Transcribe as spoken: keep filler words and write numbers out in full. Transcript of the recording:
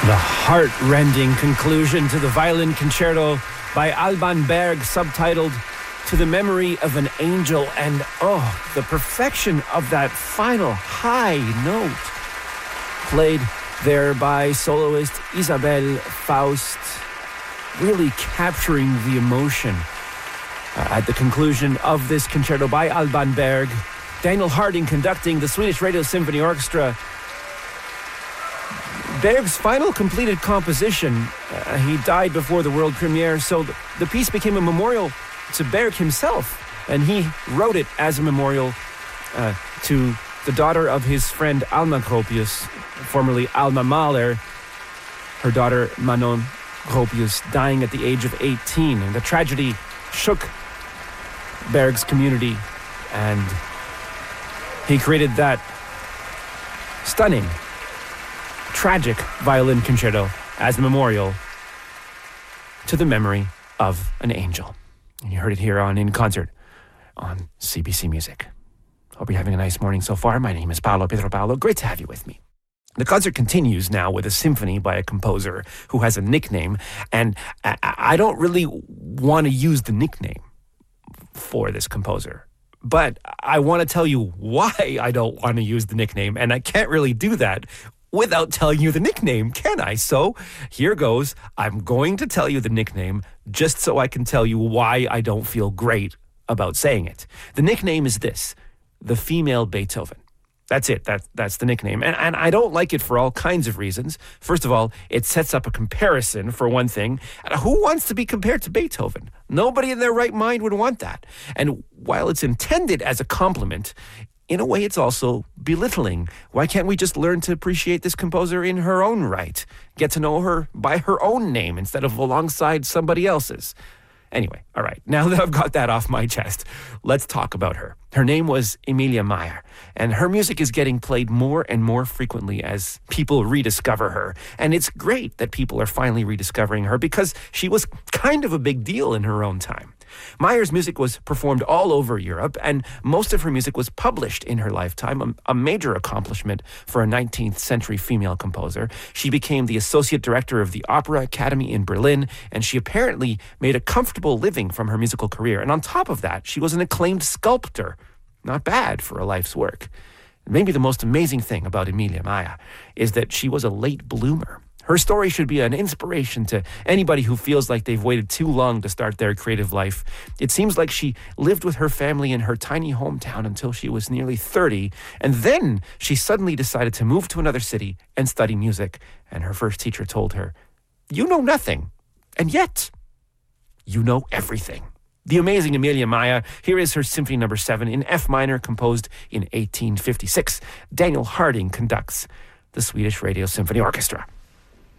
The heart-rending conclusion to the violin concerto by Alban Berg, subtitled To the Memory of an Angel. And oh, the perfection of that final high note, played there by soloist Isabelle Faust, really capturing the emotion. Uh, at the conclusion of this concerto by Alban Berg, Daniel Harding conducting the Swedish Radio Symphony Orchestra. Berg's final completed composition, uh, he died before the world premiere, so the, the piece became a memorial to Berg himself, and he wrote it as a memorial uh, to the daughter of his friend Alma Gropius, formerly Alma Mahler, her daughter Manon Gropius, dying at the age of eighteen. And the tragedy shook Berg's community, and he created that stunning, tragic violin concerto as a memorial to the memory of an angel. And you heard it here on In Concert on C B C Music. Hope you're having a nice morning so far. My name is Paolo Pedro Paolo. Great to have you with me. The concert continues now with a symphony by a composer who has a nickname, and I, I don't really want to use the nickname for this composer, but I want to tell you why I don't want to use the nickname, and I can't really do that without telling you the nickname, can I? So here goes. I'm going to tell you the nickname just so I can tell you why I don't feel great about saying it. The nickname is this: the female Beethoven. That's it. That, that's the nickname. And, and I don't like it for all kinds of reasons. First of all, it sets up a comparison, for one thing. Who wants to be compared to Beethoven? Nobody in their right mind would want that. And while it's intended as a compliment, in a way, it's also belittling. Why can't we just learn to appreciate this composer in her own right? Get to know her by her own name instead of alongside somebody else's. Anyway, all right, now that I've got that off my chest, let's talk about her. Her name was Emilia Mayer, and her music is getting played more and more frequently as people rediscover her. And it's great that people are finally rediscovering her because she was kind of a big deal in her own time. Mayer's music was performed all over Europe, and most of her music was published in her lifetime, a, a major accomplishment for a nineteenth century female composer. She became the associate director of the Opera Academy in Berlin, and she apparently made a comfortable living from her musical career. And on top of that, she was an acclaimed sculptor. Not bad for a life's work. Maybe the most amazing thing about Emilia Mayer is that she was a late bloomer. Her story should be an inspiration to anybody who feels like they've waited too long to start their creative life. It seems like she lived with her family in her tiny hometown until she was nearly thirty, and then she suddenly decided to move to another city and study music. And her first teacher told her, "You know nothing, and yet you know everything." The amazing Emilia Mayer. Here is her Symphony Number seven in F minor, composed in eighteen fifty-six. Daniel Harding conducts the Swedish Radio Symphony Orchestra.